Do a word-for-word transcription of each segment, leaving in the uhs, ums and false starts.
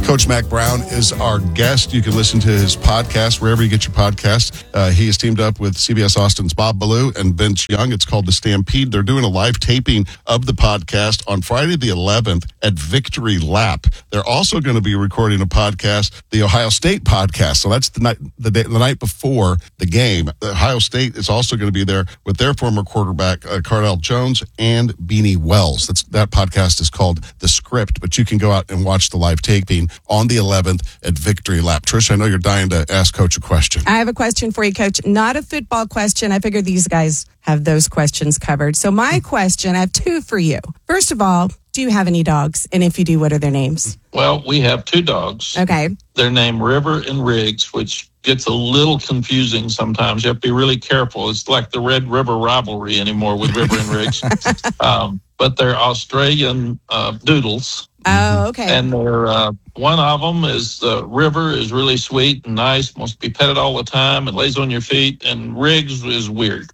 Coach Mack Brown is our guest. You can listen to his podcast wherever you get your podcast. Uh, he has teamed up with C B S Austin's Bob Ballou and Vince Young. It's called The Stampede. They're doing a live taping of the podcast on Friday the eleventh at Victory Lap. They're also going to be recording a podcast, the Ohio State podcast. So that's the night the, day, the night before the game. Ohio State is also going to be there with their former quarterback, uh, Cardell Jones, and Beanie Wells. That's, that podcast is called The Script, but you can go out and watch the live taping on the eleventh at Victory Lap. Trish, I know you're dying to ask Coach a question. I have a question for you, Coach. Not a football question. I figured these guys have those questions covered. So my question, I have two for you. First of all, do you have any dogs? And if you do, what are their names? Well, we have two dogs. Okay. They're named River and Riggs, which gets a little confusing sometimes. You have to be really careful. It's like the Red River rivalry anymore with River and Riggs. um, but they're Australian uh, doodles. Oh, okay. And they're, uh, one of them is uh, River is really sweet and nice, wants to be petted all the time and lays on your feet. And Riggs is weird.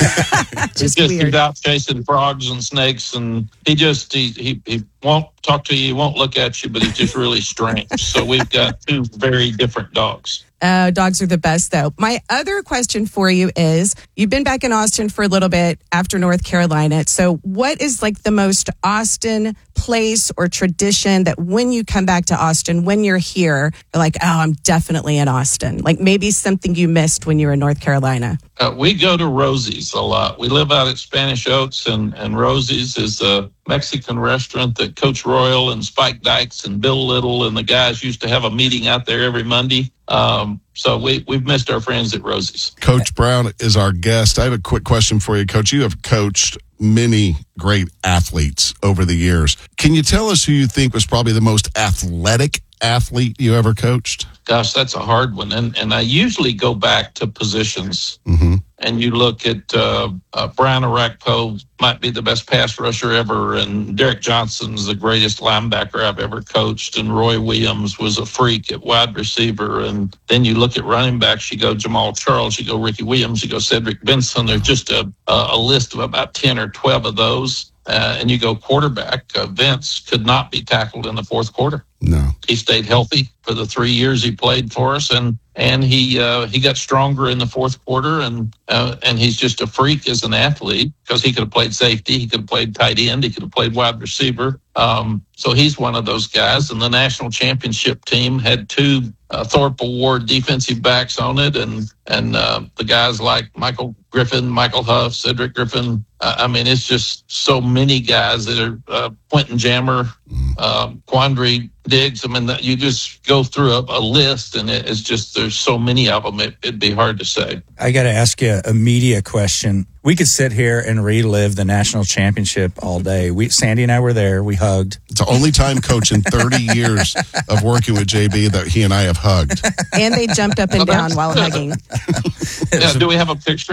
just just weird. He's out chasing frogs and snakes, and he just he, he he won't talk to you, he won't look at you, but he's just really strange. So we've got two very different dogs. Uh, dogs are the best, though. My other question for you is, you've been back in Austin for a little bit after North Carolina. So what is like the most Austin place or tradition that when you come back to Austin, when you're here, you're like, oh, I'm definitely in Austin? Like maybe something you missed when you were in North Carolina. Uh, we go to Rosie's a lot. We live out at Spanish Oaks, and, and Rosie's is a Mexican restaurant that Coach Royal and Spike Dykes and Bill Little and the guys used to have a meeting out there every Monday. Um, so we, we've missed our friends at Rosie's. Coach Brown is our guest. I have a quick question for you, Coach. You have coached many great athletes over the years. Can you tell us who you think was probably the most athletic athlete you ever coached? Gosh, that's a hard one. And and I usually go back to positions. Mm-hmm. And you look at uh, uh, Brian Orakpo, might be the best pass rusher ever, and Derek Johnson's the greatest linebacker I've ever coached, and Roy Williams was a freak at wide receiver. And then you look at running backs, you go Jamal Charles, you go Ricky Williams, you go Cedric Benson. There's just a, a list of about ten or twelve of those. Uh, and you go quarterback, uh, Vince could not be tackled in the fourth quarter. No. He stayed healthy for the three years he played for us, and and he uh, he got stronger in the fourth quarter, and uh, and he's just a freak as an athlete because he could have played safety, he could have played tight end, he could have played wide receiver. Um, so he's one of those guys. And the national championship team had two uh, Thorpe Award defensive backs on it, and and uh, the guys like Michael Griffin, Michael Huff, Cedric Griffin. Uh, I mean, it's just so many guys that are uh, Quentin Jammer, um, Quandre Diggs. I mean, that you just go through a, a list, and it, it's just there's so many of them. It, it'd be hard to say. I got to ask you a media question. We could sit here and relive the national championship all day. We, Sandy and I were there. We hugged. It's the only time, Coach, in thirty years of working with J B that he and I have hugged. And they jumped up and down while hugging. Yeah, do we have a picture?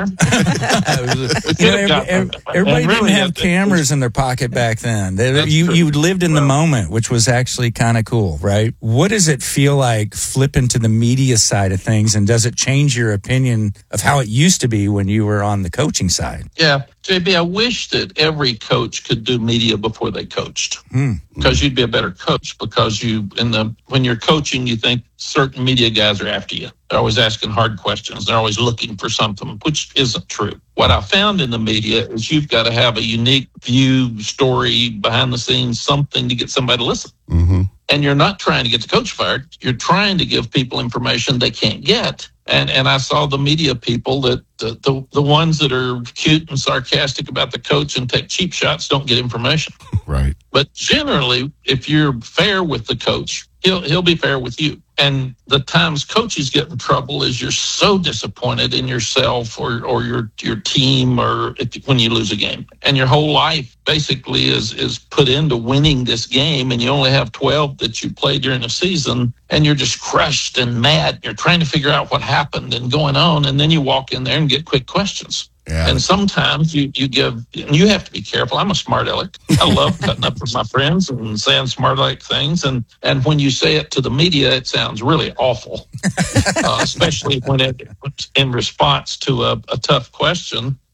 You know, every, every, everybody didn't have cameras in their pocket back then. They, you you lived in the moment, which was actually kind of cool, right? What does it feel like flipping to the media side of things, and does it change your opinion of how it used to be when you were on the coaching side? Yeah, J B, I wish that every coach could do media before they coached, Mm. because you'd be a better coach. Because you, in the when you're coaching, you think certain media guys are after you. They're always asking hard questions. They're always looking for something, which isn't true. What I found in the media is you've got to have a unique view, story, behind the scenes, something to get somebody to listen. Mm-hmm. And you're not trying to get the coach fired. You're trying to give people information they can't get. And and I saw the media people that the, the the ones that are cute and sarcastic about the coach and take cheap shots don't get information. Right. But generally, if you're fair with the coach, he'll he'll be fair with you. And the times coaches get in trouble is you're so disappointed in yourself or or your your team, or if, when you lose a game, and your whole life basically is is put into winning this game, and you only have twelve that you play during the season, and you're just crushed and mad. You're trying to figure out what happened and going on, and then you walk in there and get quick questions. Yeah. And sometimes you, you give, and you have to be careful. I'm a smart aleck. I love cutting up with my friends and saying smart aleck things. And, and when you say it to the media, it sounds really awful, uh, especially when it in response to a, a tough question.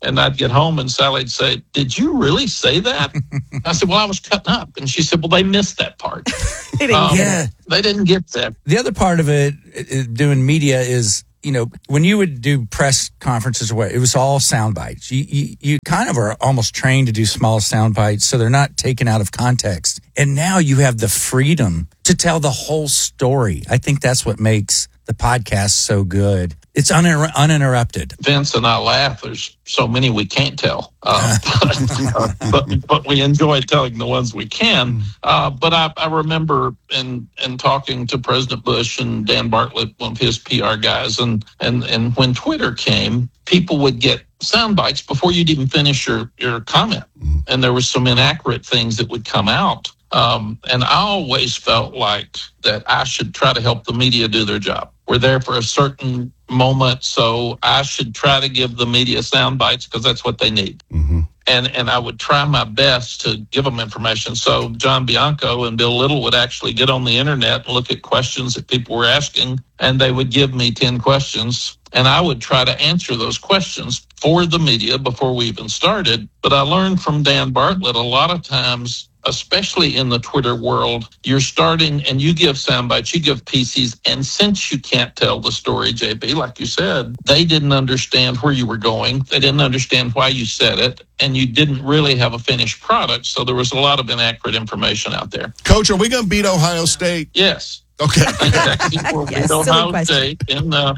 and I'd get home and Sally'd say, "Did you really say that?" I said, "Well, I was cutting up." And she said, "Well, they missed that part." They didn't um, get it. They didn't get that. The other part of it, it, doing media is, you know, when you would do press conferences or what, it was all sound bites. You, you, you kind of are almost trained to do small sound bites, so they're not taken out of context. And now you have the freedom to tell the whole story. I think that's what makes the podcast so good. It's uninter- uninterrupted. Vince and I laugh. There's so many we can't tell, uh, but, uh, but but we enjoy telling the ones we can. Uh, but I, I remember in in talking to President Bush and Dan Bartlett, one of his P R guys, and and and when Twitter came, people would get sound bites before you'd even finish your your comment, and there was some inaccurate things that would come out. Um, and I always felt like that I should try to help the media do their job. We're there for a certain moment, so I should try to give the media sound bites because that's what they need. Mm-hmm. And and I would try my best to give them information. So John Bianco and Bill Little would actually get on the internet and look at questions that people were asking, and they would give me ten questions, and I would try to answer those questions for the media before we even started. But I learned from Dan Bartlett, a lot of times, especially in the Twitter world, you're starting and you give sound bites, you give pieces, and since you can't tell the story, J B, like you said, they didn't understand where you were going. They didn't understand why you said it, and you didn't really have a finished product. So there was a lot of inaccurate information out there. Coach, are we going to beat Ohio State? Yes. Okay. We'll yes, beat Ohio State in, uh,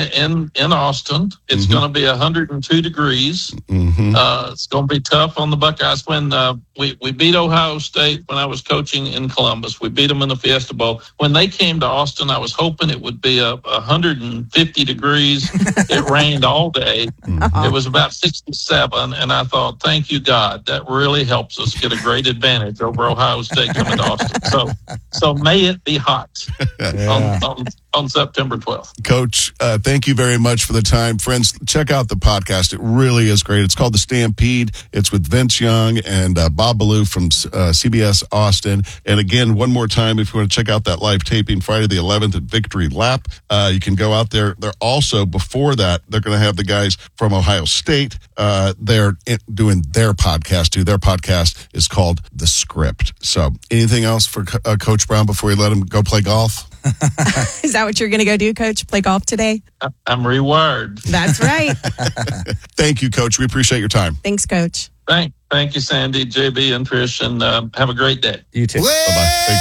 in in Austin. It's mm-hmm. going to be one hundred two degrees. Mm-hmm. Uh, it's going to be tough on the Buckeyes. When uh, we, we beat Ohio State when I was coaching in Columbus, we beat them in the Fiesta Bowl. When they came to Austin, I was hoping it would be a one hundred fifty degrees. It rained all day. Mm-hmm. It was about sixty-seven, and I thought, thank you, God. That really helps us get a great advantage over Ohio State coming to Austin. So, so may it be hot yeah. on, on, on September twelfth. Coach, uh, thank you very much for the time. Friends, check out the podcast. It really is great. It's called The Stampede. It's with Vince Young and uh, Bob Ballou from uh, C B S Austin. And again, one more time, if you want to check out that live taping, Friday the eleventh at Victory Lap, uh, you can go out there. They're also, before that, they're going to have the guys from Ohio State. Uh, they're doing their podcast, too. Their podcast is called The Script. So anything else for uh, Coach Brown before we let him go play golf? Is that what you're going to go do, Coach? Play golf today? I'm rewired. That's right. Thank you, Coach. We appreciate your time. Thanks, Coach. Thank, thank you, Sandy, J B, and Trish, and uh, have a great day. You too. Bye-bye.